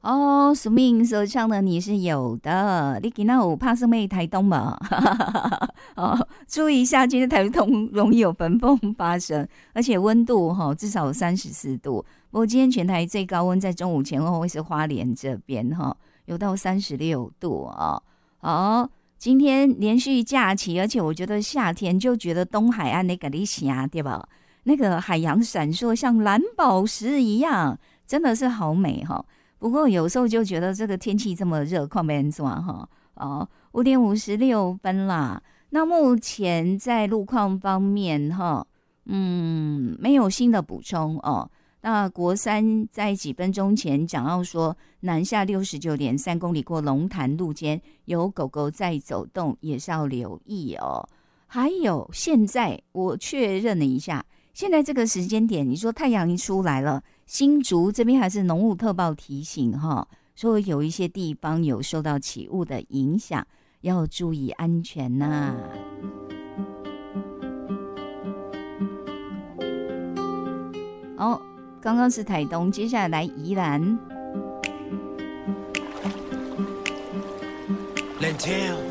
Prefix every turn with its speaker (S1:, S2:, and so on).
S1: 哦，署名所唱的你是有的，你今天有怕是妹台东吗？哦，注意一下，今天台东容易有焚风发生，而且温度至少有34度。不过今天全台最高温在中午前后会是花莲这边有到36度哦。哦，今天连续假期，而且我觉得夏天就觉得东海岸那个里霞对吧？那个海洋闪烁像蓝宝石一样，真的是好美不过有时候就觉得这个天气这么热，况没人抓5点56分啦。那目前在路况方面没有新的补充那国三在几分钟前讲到说，南下69.3公里过龙潭路间有狗狗在走动，也是要留意还有现在我确认了一下，现在这个时间点，你说太阳一出来了，新竹这边还是浓雾特报提醒说有一些地方有受到起雾的影响，要注意安全呐。刚刚是台东，接下来来宜兰。